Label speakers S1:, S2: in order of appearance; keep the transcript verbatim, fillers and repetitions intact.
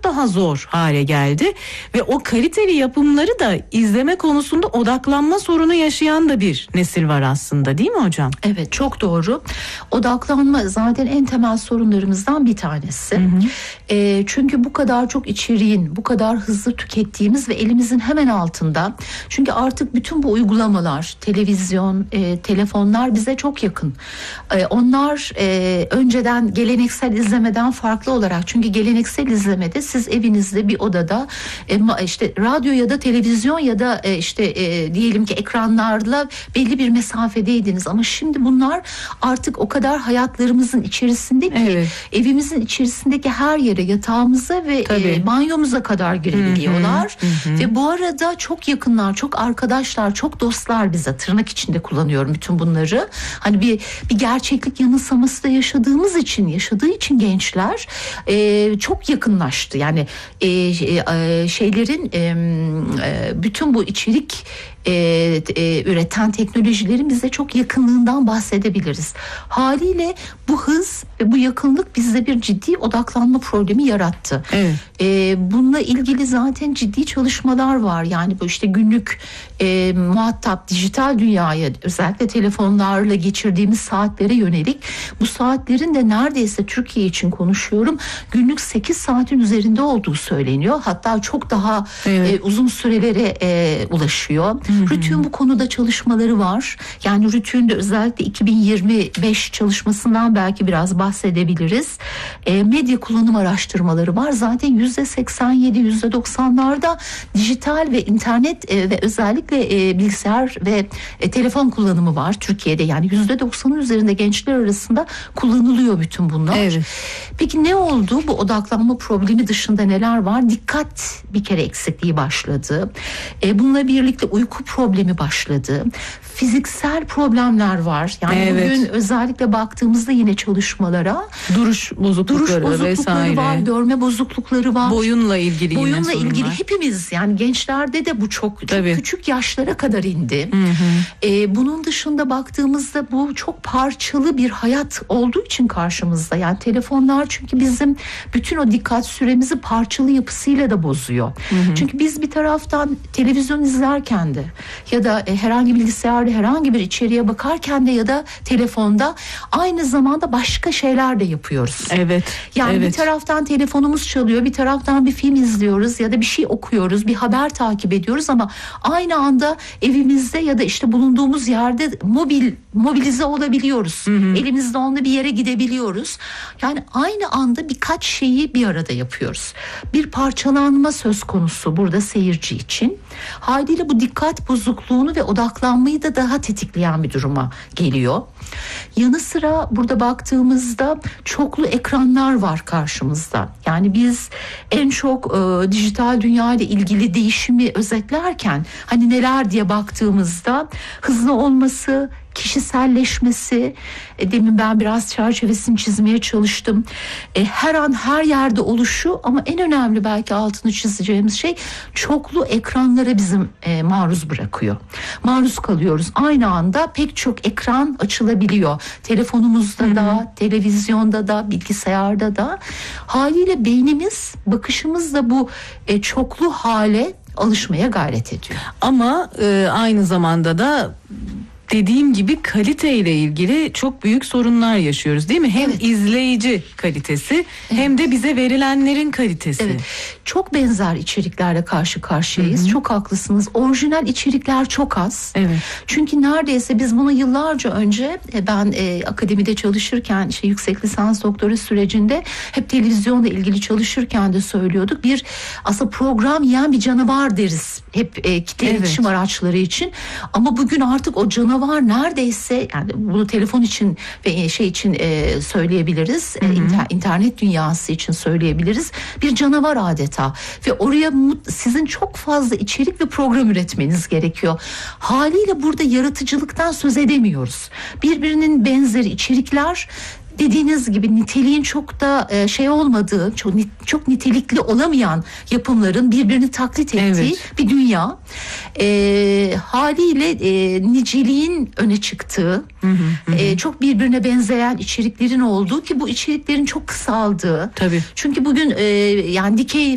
S1: daha zor hale geldi ve o kaliteli yapımları da izleme konusunda odaklanma sorunu yaşayan da bir nesil var aslında, değil mi hocam?
S2: Evet, çok doğru. Odaklanma zaten en temel sorunlarımızdan bir tanesi. Hı hı. E, çünkü bu kadar çok içeriğin, bu kadar hızlı tükettiğimiz ve elimizin hemen altında. Çünkü artık bütün bu uygulamalar, televizyon, e, telefonlar bize çok yakın. E, onlar e, önceden geleneksel izlemeden farklı olarak, çünkü geleneksel izlemede siz evinizde bir odada e, işte radyo ya da televizyon ya da e, işte e, diyelim ki ekranlarla belli bir mesafedeydiniz, ama şimdi bunlar artık o kadar hayatlarımızın içerisinde ki, evet, evimizin içerisindeki her yere, yatağımıza ve e, banyomuza kadar girebiliyorlar. Hı hı. Ve bu arada çok yakınlar, çok arkadaşlar, çok dostlar bize, tırnak içinde kullanıyorum bütün bunları. Hani bir bir gerçeklik yanılsaması da yaşadığımız için, yaşadığı için gençler e, çok yakınlaştı. Yani e, e, şeylerin e, e, bütün bu içerik e, e, üreten teknolojilerin bize çok yakınlığından bahsedebiliriz. Haliyle bu hız ve bu yakınlık bizde bir ciddi odaklanma problemi yarattı. Evet. E, bununla ilgili zaten ciddi çalışmalar var. Yani bu işte günlük e, muhatap dijital dünyaya, özellikle telefonlarla geçirdiğimiz saatlere yönelik, bu saatlerin de neredeyse Türkiye için konuşuyorum, günlük sekiz saatin üzerinde olduğu söyleniyor. Hatta çok daha evet. e, uzun sürelere e, ulaşıyor. Hı-hı. RTÜK'ün bu konuda çalışmaları var. Yani RTÜK'ün de özellikle iki bin yirmi beş çalışmasından belki biraz bahsedebiliriz. E, medya kullanım araştırmaları var. Zaten yüzde seksen yedi yüzde doksanlarda dijital ve internet e, ve özellikle e, bilgisayar ve e, telefon kullanımı var Türkiye'de. Yani yüzde doksanın üzerinde gençler arasında kullanılıyor bütün bunlar. Evet. Peki ne oldu? Bu odaklanma problemi dışında neler var? Dikkat bir kere eksikliği başladı. E, bununla birlikte uyku problemi başladı. Fiziksel problemler var. Yani evet. bugün özellikle baktığımızda yine çalışmalara
S1: duruş bozuklukları,
S2: duruş bozuklukları
S1: vesaire.
S2: var, görme bozuklukları var.
S1: Boyunla ilgili yine
S2: Boyunla
S1: sorunlar.
S2: ilgili hepimiz, yani gençlerde de bu çok, çok küçük yaşlara kadar indi. Hı hı. Ee, bunun dışında baktığımızda bu çok parçalı bir hayat olduğu için karşımızda. Yani telefonlar çünkü bizim bütün o dikkat süremizi parçalı yapısıyla da bozuyor. Hı hı. Çünkü biz bir taraftan televizyon izlerken de ya da e, herhangi bilgisayarda herhangi bir içeriğe bakarken de ya da telefonda aynı zamanda başka şeyler de yapıyoruz.
S1: Evet.
S2: Yani
S1: evet.
S2: bir taraftan telefonumuz çalıyor, bir taraftan bir film izliyoruz ya da bir şey okuyoruz, bir haber takip ediyoruz, ama aynı anda evimizde ya da işte bulunduğumuz yerde mobil mobilize olabiliyoruz. Hı hı. Elimizde onunla bir yere gidebiliyoruz. Yani aynı anda birkaç şeyi bir arada yapıyoruz. Bir parçalanma söz konusu burada seyirci için. Haliyle bu dikkat bozukluğunu ve odaklanmayı da daha tetikleyen bir duruma geliyor. Yanı sıra burada baktığımızda çoklu ekranlar var karşımızda. Yani biz en çok e, dijital dünya ile ilgili değişimi özetlerken hani neler diye baktığımızda hızlı olması, kişiselleşmesi, e, demin ben biraz çerçevesini çizmeye çalıştım. E, her an her yerde oluşu, ama en önemli belki altını çizeceğimiz şey çoklu ekranlara bizim e, maruz bırakıyor. Maruz kalıyoruz. Aynı anda pek çok ekran açılabiliyor. Telefonumuzda Hı-hı. da, televizyonda da, bilgisayarda da. Haliyle beynimiz, bakışımız da bu e, çoklu hale alışmaya gayret ediyor.
S1: Ama e, aynı zamanda da dediğim gibi kaliteyle ilgili çok büyük sorunlar yaşıyoruz, değil mi? Hem evet. izleyici kalitesi evet. hem de bize verilenlerin kalitesi.
S2: Evet. Çok benzer içeriklerle karşı karşıyayız. Hı-hı. Çok haklısınız. Orijinal içerikler çok az. Evet. Çünkü neredeyse biz bunu yıllarca önce ben e, akademide çalışırken, işte yüksek lisans doktora sürecinde hep televizyonla ilgili çalışırken de söylüyorduk. Bir aslında program yiyen bir canavar deriz. Hep e, kitle evet. iletişim araçları için. Ama bugün artık o canavar var neredeyse, yani bunu telefon için ve şey için e, söyleyebiliriz, e, inter, internet dünyası için söyleyebiliriz, bir canavar adeta ve oraya mut, sizin çok fazla içerik ve program üretmeniz gerekiyor. Haliyle burada yaratıcılıktan söz edemiyoruz. Birbirinin benzeri içerikler, dediğiniz gibi niteliğin çok da şey olmadığı, çok çok nitelikli olamayan yapımların birbirini taklit ettiği evet. bir dünya. E, haliyle e, niceliğin öne çıktığı, hı hı, hı. E, çok birbirine benzeyen içeriklerin olduğu, ki bu içeriklerin çok kısaldığı. Tabii. Çünkü bugün e, yani dikey